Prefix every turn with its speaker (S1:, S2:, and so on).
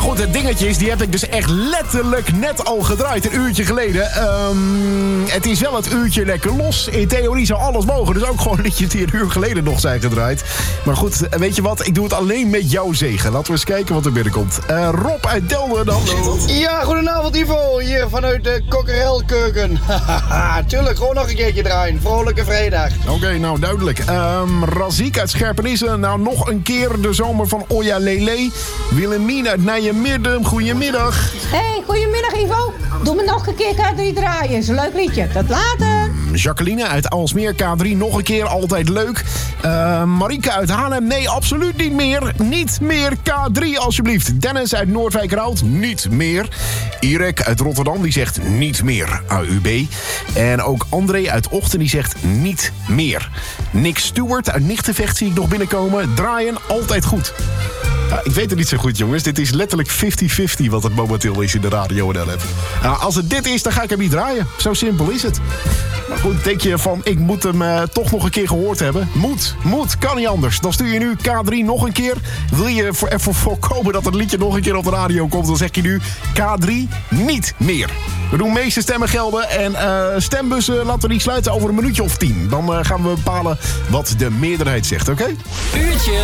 S1: goed, het dingetje is, die heb ik dus echt letterlijk net al gedraaid. Een uurtje geleden. Het is wel het uurtje lekker los. In theorie zou alles mogen. Dus ook gewoon liedjes die een uur geleden nog zijn gedraaid. Maar goed, weet je wat? Ik doe het alleen met jouw zegen. Laten we eens kijken wat er binnenkomt. Rob uit Delden dan.
S2: Ja, goedenavond Ivo. Hier vanuit de Kokkerelkeuken. Tuurlijk, gewoon nog een keertje draaien. Vrolijke vrijdag.
S1: Oké, nou duidelijk. Raziek uit Scherpenisse. Nou, nog een keer de zomer van Oya Lele. Willemien uit Nijmegen. Goedemiddag.
S3: Hey, goedemiddag Ivo. Doe me nog een keer K3 draaien. Is een leuk liedje. Tot later.
S1: Jacqueline uit Alsmeer K3. Nog een keer, altijd leuk. Marike uit Haarlem. Nee, absoluut niet meer. Niet meer K3 alsjeblieft. Dennis uit Noordwijk-Roud. Niet meer. Irek uit Rotterdam. Die zegt niet meer AUB. En ook André uit Ochten. Die zegt niet meer. Nick Stewart uit Nichtenvecht zie ik nog binnenkomen. Draaien, altijd goed. Ik weet het niet zo goed, jongens. Dit is letterlijk 50-50 wat het momenteel is in de radio en LF. Als het dit is, dan ga ik hem niet draaien. Zo simpel is het. Maar goed, denk je van, ik moet hem toch nog een keer gehoord hebben? Moet, kan niet anders. Dan stuur je nu K3 nog een keer. Wil je ervoor voorkomen dat het liedje nog een keer op de radio komt, dan zeg je nu K3 niet meer. We doen meeste stemmen gelden en stembussen laten we die sluiten over een minuutje of 10. Dan gaan we bepalen wat de meerderheid zegt, oké?
S4: Uurtje